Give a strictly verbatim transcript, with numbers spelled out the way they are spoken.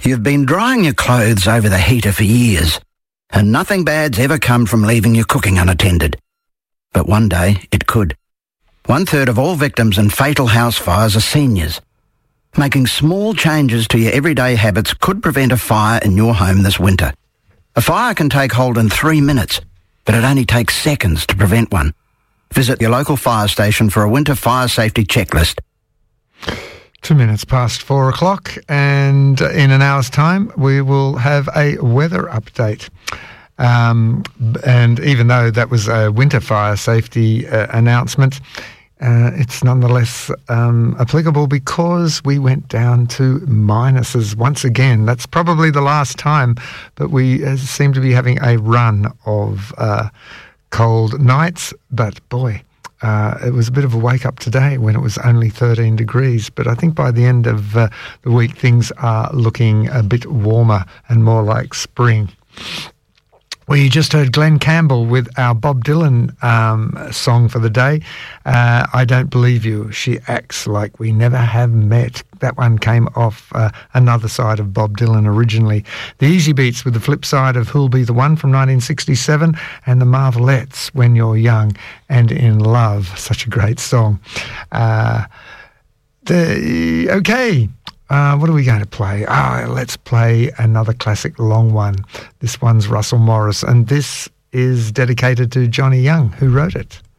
You've been drying your clothes over the heater for years, and nothing bad's ever come from leaving your cooking unattended. But one day it could. One third of all victims in fatal house fires are seniors. Making small changes to your everyday habits could prevent a fire in your home this winter. A fire can take hold in three minutes, but it only takes seconds to prevent one. Visit your local fire station for a winter fire safety checklist. Two minutes past four o'clock, and in an hour's time we will have a weather update. Um, and even though that was a winter fire safety uh, announcement, uh, it's nonetheless um, applicable because we went down to minuses once again. That's probably the last time, but we uh, seem to be having a run of uh, cold nights. But boy, uh, it was a bit of a wake-up today when it was only thirteen degrees. But I think by the end of uh, the week, things are looking a bit warmer and more like spring. We just heard Glenn Campbell with our Bob Dylan um, song for the day, uh, I Don't Believe You. She acts like we never have met. That one came off uh, another side of Bob Dylan originally. The Easy Beats with the flip side of Who'll Be the One from nineteen sixty-seven, and the Marvelettes, When You're Young and in Love. Such a great song. Uh, the Okay. Uh, what are we going to play? Ah, oh, let's play another classic long one. This one's Russell Morris, and this is dedicated to Johnny Young, who wrote it.